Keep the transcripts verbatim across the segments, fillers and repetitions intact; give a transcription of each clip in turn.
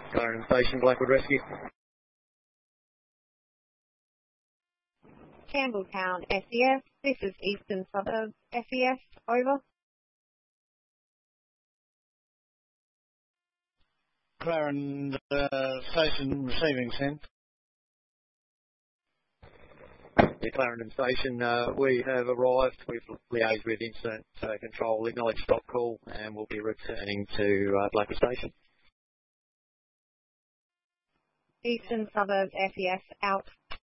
Clarendon Station, Blackwood Rescue. Campbelltown S E S, this is Eastern Suburbs S E S, over. Clarendon uh, Station receiving, send. Yeah, Clarendon Station, uh, we have arrived. We've liaised with Incident uh, Control, acknowledged stop call, and we'll be returning to uh, Blackwood Station. Eastern Suburbs S E S, out.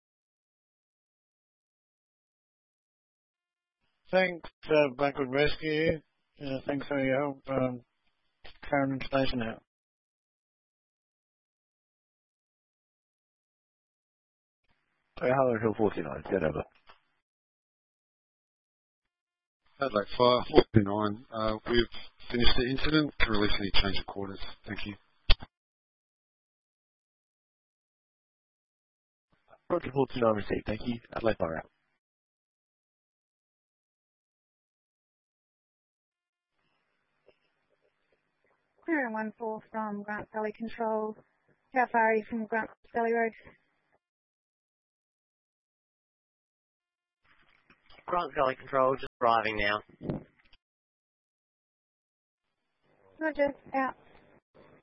Thanks, uh, Blackwood Rescue. Uh, thanks for your help. Um, Clarendon Station out. Okay, Harlow Hill forty-nine, get over. Adelaide Fire, forty-nine. Uh, we've finished the incident. To release any change of quarters. Thank you. Roger forty-nine received, thank you. Adelaide Fire out. Clear one four from Grant Valley Control. How far are you from Grant Valley Road? Grant Valley Control, just arriving now. Roger, out.